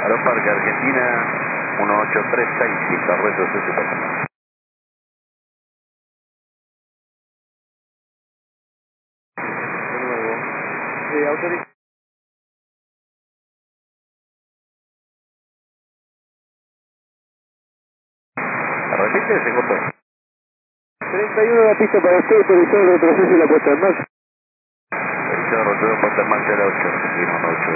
Aeroparque Argentina 1836, retroceso y puesta en marcha. De nuevo. Autoriza. Repite, se cortó. 31 la pista para usted, autorizado el retroceso y la puesta en marcha. Retroceso, puesta en marcha de 8, Argentina 18.